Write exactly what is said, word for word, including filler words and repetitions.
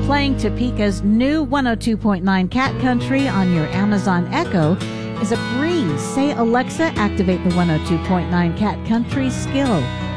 Playing Topeka's new one oh two point nine Cat Country on your Amazon Echo is a breeze. Say, Alexa, activate the one oh two point nine Cat Country skill.